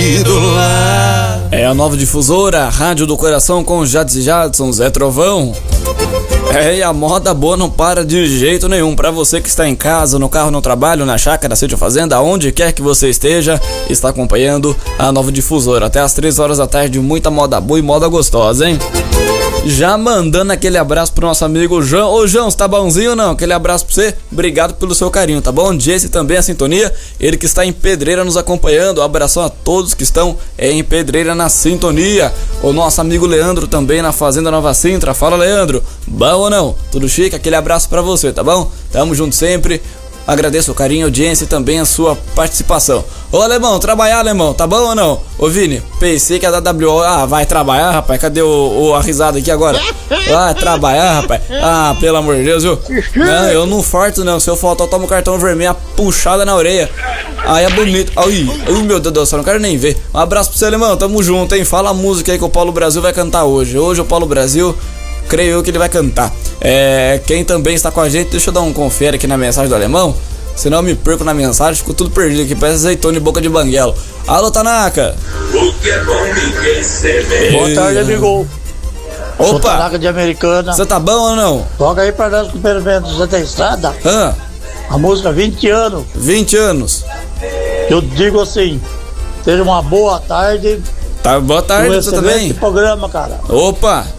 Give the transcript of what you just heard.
do lar. É a nova difusora, Rádio do Coração com Jadson e Jadson, Zé Trovão. E a moda boa não para de jeito nenhum. Pra você que está em casa, no carro, no trabalho, na chácara, sítio, fazenda, onde quer que você esteja, está acompanhando a nova difusora. Até às 3 horas da tarde, muita moda boa e moda gostosa, hein? Já mandando aquele abraço pro nosso amigo João. Ô João, você tá bonzinho ou não? Aquele abraço pra você, obrigado pelo seu carinho, tá bom? Jesse também a sintonia, ele que está em Pedreira nos acompanhando. Um abração a todos que estão em Pedreira na sintonia. O nosso amigo Leandro também na Fazenda Nova Sintra. Fala, Leandro, bom ou não? Tudo chique? Aquele abraço pra você, tá bom? Tamo junto sempre. Agradeço o carinho, a audiência e também a sua participação. Ô Alemão, trabalhar, Alemão, tá bom ou não? Ô Vini, pensei que a WO... Ah, vai trabalhar, rapaz? Cadê a risada aqui agora? Vai trabalhar, rapaz? Ah, pelo amor de Deus, viu? Não, eu não farto não. Se eu faltar, eu tomo cartão vermelho, a puxada na orelha. Aí é bonito. Ai, meu Deus do céu, não quero nem ver. Um abraço pro você, Alemão, tamo junto, hein? Fala a música aí que o Paulo Brasil vai cantar hoje. Hoje o Paulo Brasil... creio eu que ele vai cantar. Quem também está com a gente, deixa eu dar um confere aqui na mensagem do Alemão, senão eu me perco na mensagem, fico tudo perdido aqui, parece azeitona e boca de banguelo. Alô, Tanaka! O que é bom ninguém se Boa tarde, amigo. Sou Opa! Tanaka de Americana. Você tá bom ou não? Toca aí pra nós com o cumprimento Zé da Estrada. A música 20 anos. 20 anos. Eu digo assim, seja uma boa tarde. Tá, boa tarde, você também. Programa, cara. Opa!